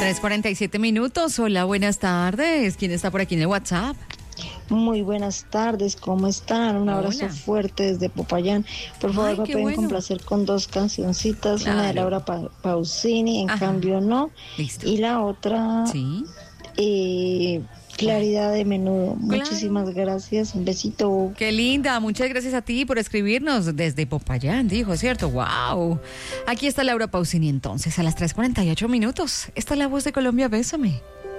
3:47. Hola, buenas tardes. ¿Quién está por aquí en el WhatsApp? Muy buenas tardes, ¿cómo están? Un abrazo Hola. fuerte desde Popayán. Por favor, Ay, me qué pueden bueno. complacer con dos cancioncitas, una de Claro. Laura Pausini, En Ajá. cambio no, Listo. y la otra, Sí. Claridad de Menudo. Claro. Muchísimas gracias, un besito. Qué linda. Muchas gracias a ti por escribirnos desde Popayán, dijo, ¿cierto? ¡Wow! Aquí está Laura Pausini entonces, a las 3:48. Esta es la voz de Colombia, bésame.